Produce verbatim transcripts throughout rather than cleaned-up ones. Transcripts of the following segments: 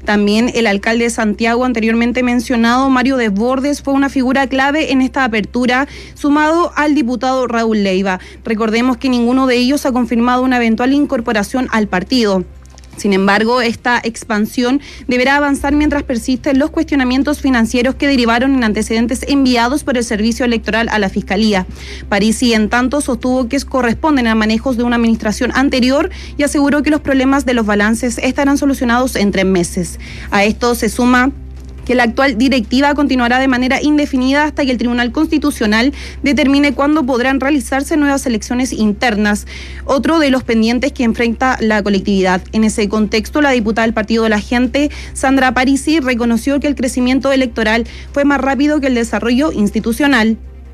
También el alcalde de Santiago, anteriormente mencionado, Mario Desbordes, fue una figura clave en esta apertura, sumado al diputado Raúl Leiva. Recordemos que ninguno de ellos ha confirmado una eventual incorporación al partido. Sin embargo, esta expansión deberá avanzar mientras persisten los cuestionamientos financieros que derivaron en antecedentes enviados por el Servicio Electoral a la Fiscalía. Parisi, en tanto, sostuvo que corresponden a manejos de una administración anterior y aseguró que los problemas de los balances estarán solucionados en tres meses. A esto se suma que la actual directiva continuará de manera indefinida hasta que el Tribunal Constitucional determine cuándo podrán realizarse nuevas elecciones internas, otro de los pendientes que enfrenta la colectividad. En ese contexto, la diputada del Partido de la Gente, Sandra Parisi, reconoció que el crecimiento electoral fue más rápido que el desarrollo institucional.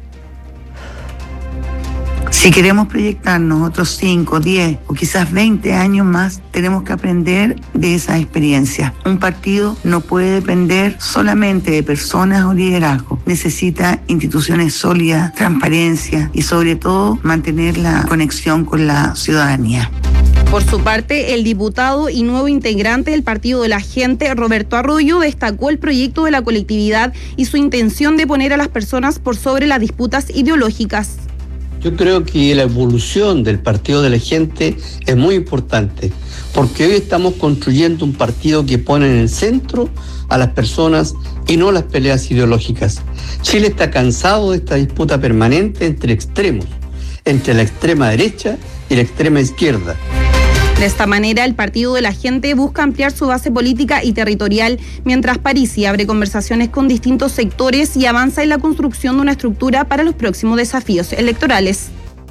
Si queremos proyectarnos otros cinco, diez o quizás veinte años más, tenemos que aprender de esa experiencia. Un partido no puede depender solamente de personas o liderazgo. Necesita instituciones sólidas, transparencia y sobre todo mantener la conexión con la ciudadanía. Por su parte, el diputado y nuevo integrante del Partido de la Gente, Roberto Arroyo, destacó el proyecto de la colectividad y su intención de poner a las personas por sobre las disputas ideológicas. Yo creo que la evolución del Partido de la Gente es muy importante, porque hoy estamos construyendo un partido que pone en el centro a las personas y no las peleas ideológicas. Chile está cansado de esta disputa permanente entre extremos, entre la extrema derecha y la extrema izquierda. De esta manera, el Partido de la Gente busca ampliar su base política y territorial, mientras Parisi abre conversaciones con distintos sectores y avanza en la construcción de una estructura para los próximos desafíos electorales.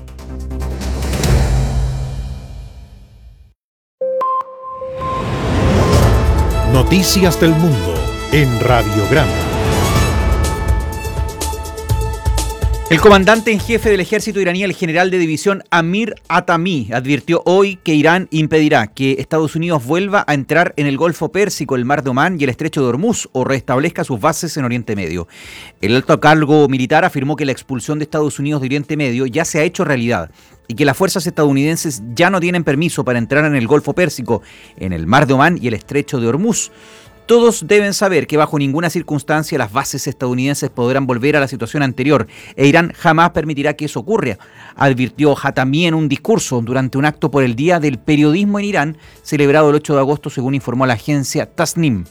Noticias del Mundo en Radiograma. El comandante en jefe del ejército iraní, el general de división Amir Hatami, advirtió hoy que Irán impedirá que Estados Unidos vuelva a entrar en el Golfo Pérsico, el Mar de Omán y el Estrecho de Hormuz o restablezca sus bases en Oriente Medio. El alto cargo militar afirmó que la expulsión de Estados Unidos de Oriente Medio ya se ha hecho realidad y que las fuerzas estadounidenses ya no tienen permiso para entrar en el Golfo Pérsico, en el Mar de Omán y el Estrecho de Hormuz. Todos deben saber que bajo ninguna circunstancia las bases estadounidenses podrán volver a la situación anterior e Irán jamás permitirá que eso ocurra, advirtió Hatami en un discurso durante un acto por el Día del Periodismo en Irán, celebrado el ocho de agosto, según informó la agencia Tasnim.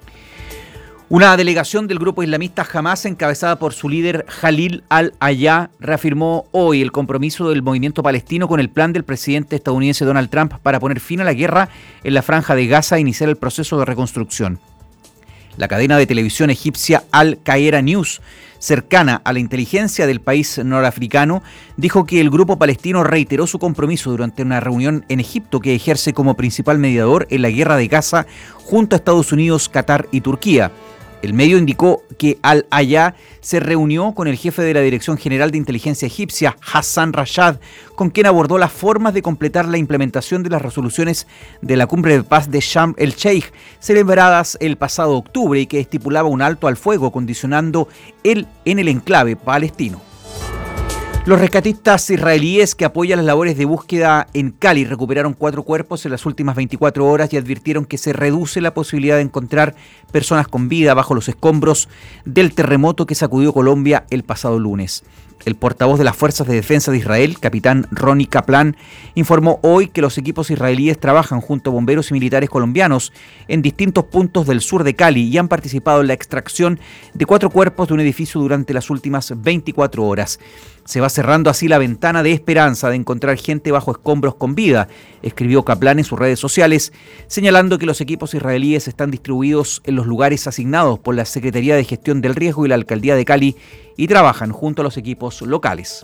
Una delegación del grupo islamista Hamas, encabezada por su líder Khalil al-Hayya, reafirmó hoy el compromiso del movimiento palestino con el plan del presidente estadounidense Donald Trump para poner fin a la guerra en la franja de Gaza e iniciar el proceso de reconstrucción. La cadena de televisión egipcia Al Qaeda News, cercana a la inteligencia del país norafricano, dijo que el grupo palestino reiteró su compromiso durante una reunión en Egipto que ejerce como principal mediador en la guerra de Gaza junto a Estados Unidos, Qatar y Turquía. El medio indicó que Al-Hayya se reunió con el jefe de la Dirección General de Inteligencia Egipcia, Hassan Rashad, con quien abordó las formas de completar la implementación de las resoluciones de la Cumbre de Paz de Sharm el-Sheikh, celebradas el pasado octubre y que estipulaba un alto al fuego, condicionando el en el enclave palestino. Los rescatistas israelíes que apoyan las labores de búsqueda en Cali recuperaron cuatro cuerpos en las últimas veinticuatro horas y advirtieron que se reduce la posibilidad de encontrar personas con vida bajo los escombros del terremoto que sacudió Colombia el pasado lunes. El portavoz de las Fuerzas de Defensa de Israel, capitán Ronnie Kaplan, informó hoy que los equipos israelíes trabajan junto a bomberos y militares colombianos en distintos puntos del sur de Cali y han participado en la extracción de cuatro cuerpos de un edificio durante las últimas veinticuatro horas. Se va cerrando así la ventana de esperanza de encontrar gente bajo escombros con vida, escribió Kaplan en sus redes sociales, señalando que los equipos israelíes están distribuidos en los lugares asignados por la Secretaría de Gestión del Riesgo y la Alcaldía de Cali y trabajan junto a los equipos locales.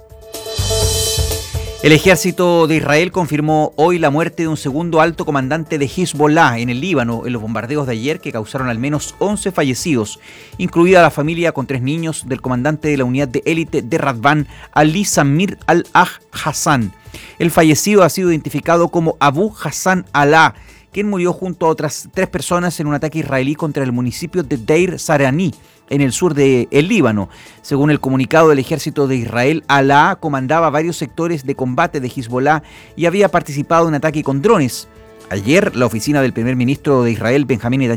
El ejército de Israel confirmó hoy la muerte de un segundo alto comandante de Hezbollah en el Líbano en los bombardeos de ayer que causaron al menos once fallecidos, incluida la familia con tres niños del comandante de la unidad de élite de Radvan, Ali Samir al-Hassan. El fallecido ha sido identificado como Abu Hassan Alaa, quien murió junto a otras tres personas en un ataque israelí contra el municipio de Deir Sarani, en el sur del Líbano. Según el comunicado del ejército de Israel, Alaa comandaba varios sectores de combate de Hezbollah y había participado en un ataque con drones. Ayer, la oficina del primer ministro de Israel, Benjamín